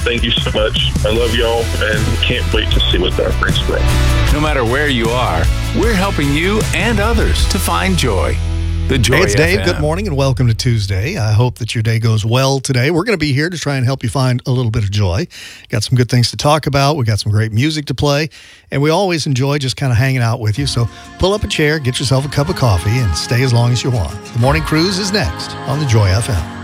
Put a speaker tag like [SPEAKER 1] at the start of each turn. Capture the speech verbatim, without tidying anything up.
[SPEAKER 1] thank you so much. I love y'all and can't wait to see what that brings for us.
[SPEAKER 2] No matter where you are, we're helping you and others to find joy. The Joy
[SPEAKER 3] Hey, it's Dave.
[SPEAKER 2] F M.
[SPEAKER 3] Good morning and welcome to Tuesday. I hope that your day goes well today. We're going to be here to try and help you find a little bit of joy. Got some good things to talk about. We got some great music to play. And we always enjoy just kind of hanging out with you. So pull up a chair, get yourself a cup of coffee, and stay as long as you want. The Morning Cruise is next on the Joy F M.